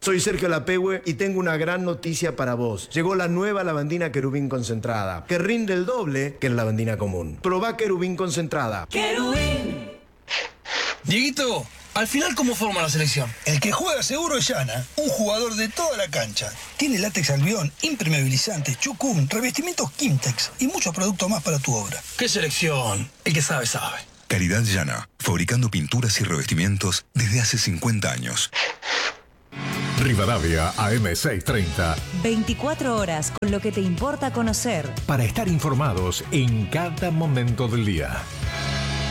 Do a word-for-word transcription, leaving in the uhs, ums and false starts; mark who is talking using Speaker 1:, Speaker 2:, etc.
Speaker 1: Soy Sergio Lapehue y tengo una gran noticia para vos. Llegó la nueva lavandina Querubín concentrada, que rinde el doble que la lavandina común. Probá Querubín concentrada.
Speaker 2: ¡Querubín!
Speaker 3: Dieguito, al final, ¿cómo forma la selección?
Speaker 4: El que juega seguro es Yana, un jugador de toda la cancha. Tiene látex albión, impermeabilizante, chucum, revestimientos Kimtex y muchos productos más para tu obra.
Speaker 3: ¿Qué selección? El que sabe, sabe.
Speaker 5: Calidad Yana, fabricando pinturas y revestimientos desde hace cincuenta años.
Speaker 6: Rivadavia A M seiscientos treinta.
Speaker 7: veinticuatro horas con lo que te importa conocer.
Speaker 6: Para estar informados en cada momento del día.